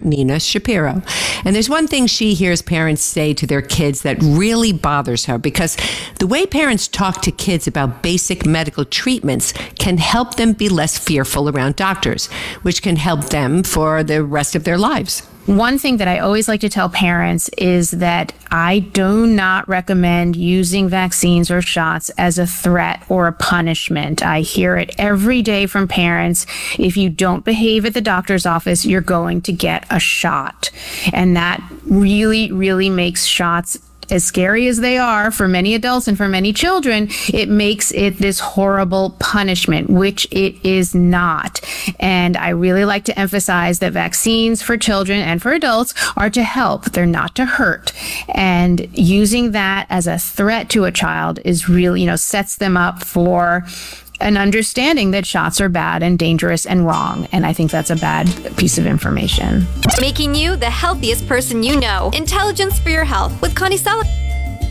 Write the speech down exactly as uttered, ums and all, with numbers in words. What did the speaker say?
Nina Shapiro. And there's one thing she hears parents say to their kids that really bothers her, because the way parents talk to kids about basic medical treatments can help them be less fearful around doctors, which can help them for the rest of their lives. One thing that I always like to tell parents is that I do not recommend using vaccines or shots as a threat or a punishment. I hear it every day from parents. If you don't behave at the doctor's office, you're going to get a shot. And that really, really makes shots, as scary as they are for many adults and for many children, it makes it this horrible punishment, which it is not. And I really like to emphasize that vaccines for children and for adults are to help. They're not to hurt. And using that as a threat to a child is really, you know, sets them up for an understanding that shots are bad and dangerous and wrong. And I think that's a bad piece of information. Making you the healthiest person you know. Intelligence for your health with Connie Sala.